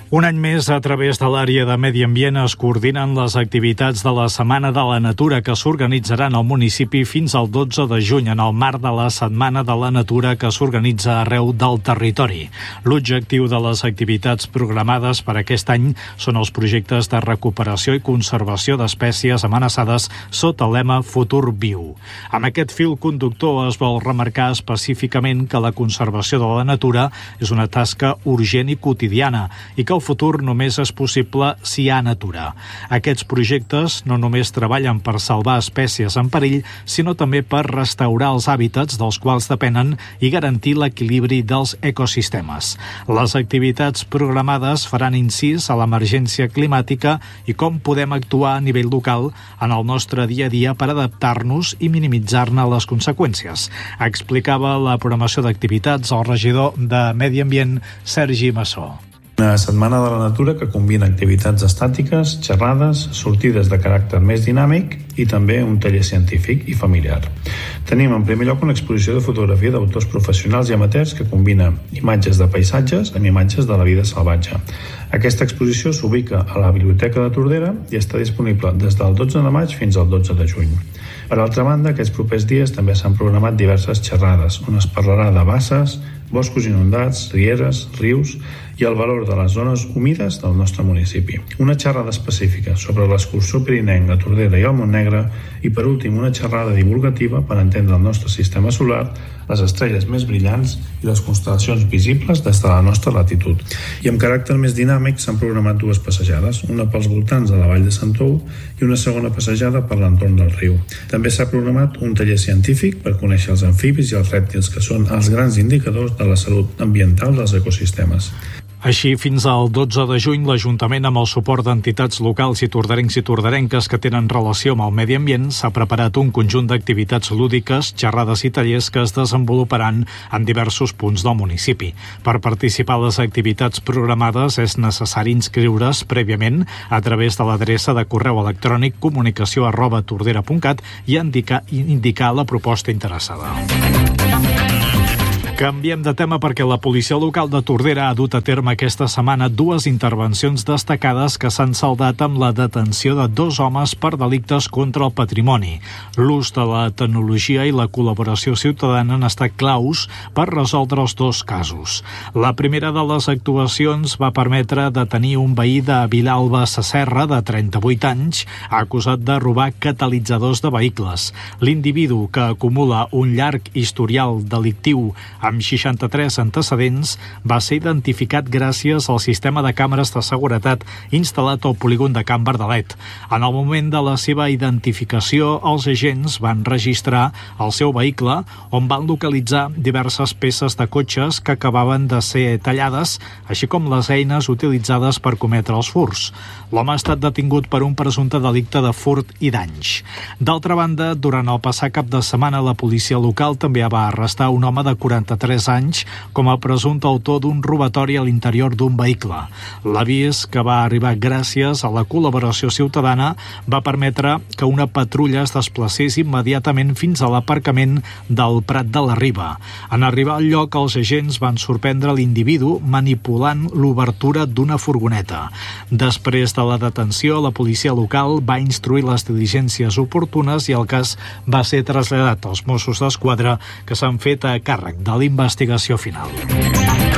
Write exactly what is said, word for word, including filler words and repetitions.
Un any més, a través de l'àrea de Medi Ambient, es coordinen les activitats de la Setmana de la Natura que s'organitzaran al municipi fins al dotze de juny en el marc de la Setmana de la Natura que s'organitza arreu del territori. L'objectiu de les activitats programades per aquest any són els projectes de recuperació i conservació d'espècies amenaçades sota el lema Futur Viu. Amb aquest fil conductor es vol remarcar específicament que la conservació de la natura és una tasca urgent i quotidiana i que el futur només és possible si hi ha natura. Aquests projectes no només treballen per salvar espècies en perill, sinó també per restaurar els hàbitats dels quals depenen i garantir l'equilibri dels ecosistemes. Les activitats programades faran incís a l'emergència climàtica i com podem actuar a nivell local en el nostre dia a dia per adaptar-nos i minimitzar-ne les conseqüències. Explicava la programació d'activitats el regidor de Medi Ambient, Sergi Massó. Una setmana de la natura que combina activitats estàtiques, xerrades, sortides de caràcter més dinàmic i també un taller científic i familiar. Tenim en primer lloc una exposició de fotografia d'autors professionals i amateurs que combina imatges de paisatges amb imatges de la vida salvatge. Aquesta exposició s'ubica a la Biblioteca de Tordera i està disponible des del dotze de maig fins al dotze de juny. Per altra banda, aquests propers dies també s'han programat diverses xerrades on es parlarà de basses, boscos inundats, rieres, rius i el valor de les zones humides del nostre municipi. Una xerrada específica sobre l'excursió pirinenca a Tordera i al Montnegre i, per últim, una xerrada divulgativa per entendre el nostre sistema solar, les estrelles més brillants i les constel·lacions visibles des de la nostra latitud. I amb caràcter més dinàmic s'han programat dues passejades, una pels voltants de la Vall de Santou i una segona passejada per l'entorn del riu. També s'ha programat un taller científic per conèixer els amfibis i els rèptils, que són els grans indicadors de la salut ambiental dels ecosistemes. Així, fins al dotze de juny, l'Ajuntament, amb el suport d'entitats locals i tordarencs i tordarenques que tenen relació amb el medi ambient, s'ha preparat un conjunt d'activitats lúdiques, xerrades i tallers que es desenvoluparan en diversos punts del municipi. Per participar a les activitats programades és necessari inscriure's prèviament a través de l'adreça de correu electrònic comunicació arroba tordera punt cat i indicar, indicar la proposta interessada. Canviem de tema perquè la policia local de Tordera ha dut a terme aquesta setmana dues intervencions destacades que s'han saldat amb la detenció de dos homes per delictes contra el patrimoni. L'ús de la tecnologia i la col·laboració ciutadana han estat claus per resoldre els dos casos. La primera de les actuacions va permetre detenir un veí de Vilalba Sasserra, de trenta-vuit anys, acusat de robar catalitzadors de vehicles. L'individu, que acumula un llarg historial delictiu amb seixanta-tres antecedents, va ser identificat gràcies al sistema de càmeres de seguretat instal·lat al polígon de Can Verdalet. En el moment de la seva identificació, els agents van registrar el seu vehicle, on van localitzar diverses peces de cotxes que acabaven de ser tallades, així com les eines utilitzades per cometre els furts. L'home ha estat detingut per un presumpte delicte de furt i danys. D'altra banda, durant el passat cap de setmana, la policia local també va arrestar un home de quaranta-tres anys com a presumpte autor d'un robatori a l'interior d'un vehicle. L'avís, que va arribar gràcies a la col·laboració ciutadana, va permetre que una patrulla es desplacés immediatament fins a l'aparcament del Prat de la Riba. En arribar al lloc, els agents van sorprendre l'individu manipulant l'obertura d'una furgoneta. Després de la detenció, la policia local va instruir les diligències oportunes i el cas va ser traslladat als Mossos d'Esquadra, que s'han fet a càrrec de l'investigació final.